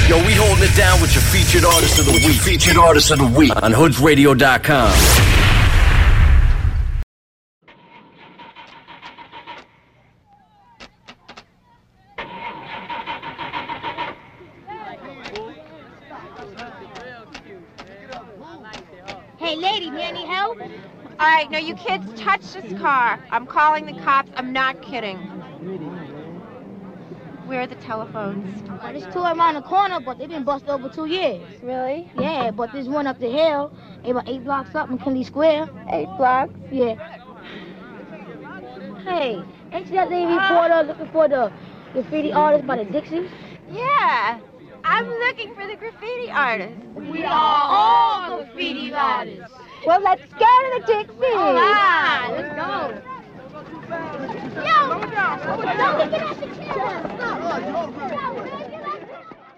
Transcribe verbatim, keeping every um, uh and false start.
Yo, we holding it down with your featured artist of the week. Featured artist of the week on hoods radio dot com. Hey, lady, need any help? All right, now you kids touch this car. I'm calling the cops. I'm not kidding. Where are the telephones? Well, there's two around the corner, but they've been busted over two years. Really? Yeah, but there's one up the hill, about eight blocks up in Kennedy Square. Eight blocks? Yeah. Hey, ain't you that lady reporter looking for the graffiti artist by the Dixies? Yeah. I'm looking for the graffiti artist. We are all graffiti artists. Well, let's go to the Dixies. All right, let's go. Yo! Don't get out the chair! Stop!